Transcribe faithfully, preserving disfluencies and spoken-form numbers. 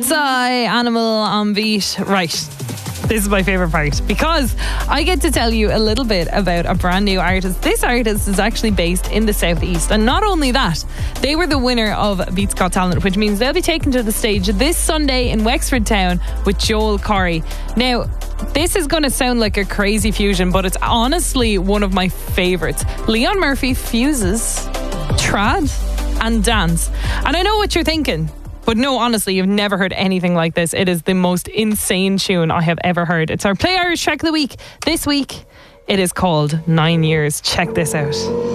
Cat's Eye, Animal on Beat. Right. This is my favourite part because I get to tell you a little bit about a brand new artist. This artist is actually based in the Southeast, and not only that, they were the winner of Beats Got Talent, which means they'll be taken to the stage this Sunday in Wexford Town with Joel Corry. Now, this is going to sound like a crazy fusion, but it's honestly one of my favourites. Leon Murphy fuses trad and dance. And I know what you're thinking, but no, honestly, you've never heard anything like this. It is the most insane tune I have ever heard. It's our Play Irish track of the week. This week, it is called Nine Years. Check this out.